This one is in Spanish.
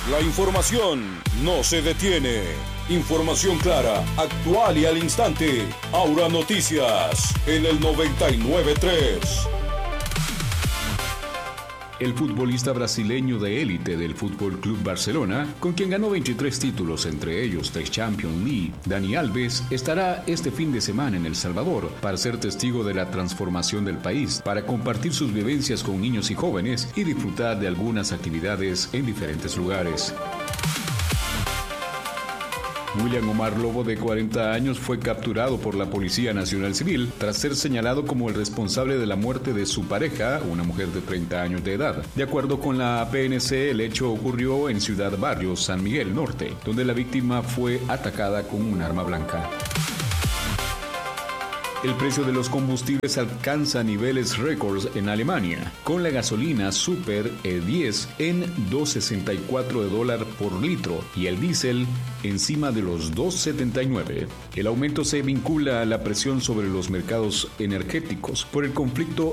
La información no se detiene. Información clara, actual y al instante. Aura Noticias en el 99.3. El futbolista brasileño de élite del Fútbol Club Barcelona, con quien ganó 23 títulos, entre ellos 3 Champions League, Dani Alves, estará este fin de semana en El Salvador para ser testigo de la transformación del país, para compartir sus vivencias con niños y jóvenes y disfrutar de algunas actividades en diferentes lugares. William Omar Lobo, de 40 años, fue capturado por la Policía Nacional Civil tras ser señalado como el responsable de la muerte de su pareja, una mujer de 30 años de edad. De acuerdo con la PNC, el hecho ocurrió en Ciudad Barrios, San Miguel Norte, donde la víctima fue atacada con un arma blanca. El precio de los combustibles alcanza niveles récords en Alemania, con la gasolina Super E10 en $2.64 por litro y el diésel encima de los $2.79. El aumento se vincula a la presión sobre los mercados energéticos por el conflicto